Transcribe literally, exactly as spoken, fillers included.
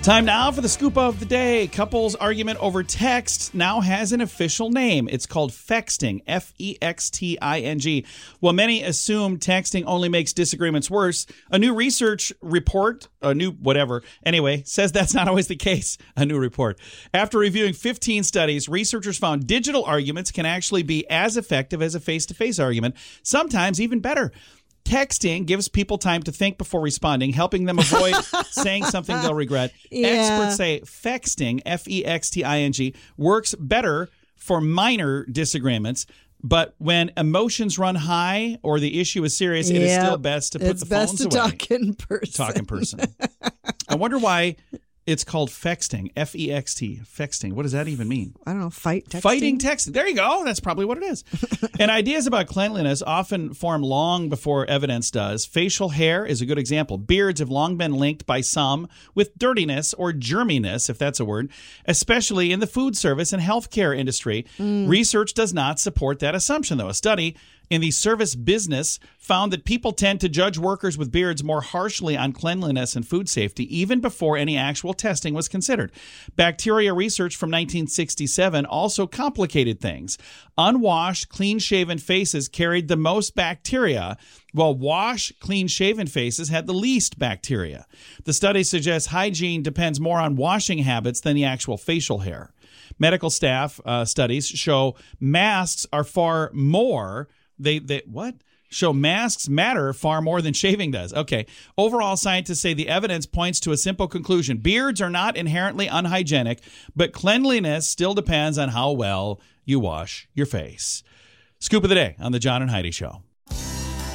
Time now for the scoop of the day. Couples' argument over text now has an official name. It's called fexting, F E X T I N G. While many assume texting only makes disagreements worse, a new research report, a new whatever, anyway, says that's not always the case, a new report. After reviewing fifteen studies, researchers found digital arguments can actually be as effective as a face-to-face argument, sometimes even better. Texting gives people time to think before responding, helping them avoid saying something they'll regret. Yeah. Experts say fexting, F E X T I N G, works better for minor disagreements. But when emotions run high or the issue is serious, it is Yep. still best to put It's the best phones to away. talk in person. Talk in person. I wonder why it's called fexting, F E X T, fexting. What does that even mean? I don't know, fight texting? Fighting texting. There you go. That's probably what it is. And ideas about cleanliness often form long before evidence does. Facial hair is a good example. Beards have long been linked by some with dirtiness or germiness, if that's a word, especially in the food service and healthcare industry. Mm. Research does not support that assumption, though. A study in the service business found that people tend to judge workers with beards more harshly on cleanliness and food safety, even before any actual testing was considered. Bacteria research from nineteen sixty-seven also complicated things. Unwashed, clean-shaven faces carried the most bacteria, while washed, clean-shaven faces had the least bacteria. The study suggests hygiene depends more on washing habits than the actual facial hair. Medical staff uh, studies show masks are far more They, they, what? Show masks matter far more than shaving does. Okay. Overall, scientists say the evidence points to a simple conclusion. Beards are not inherently unhygienic, but cleanliness still depends on how well you wash your face. Scoop of the day on the John and Heidi Show.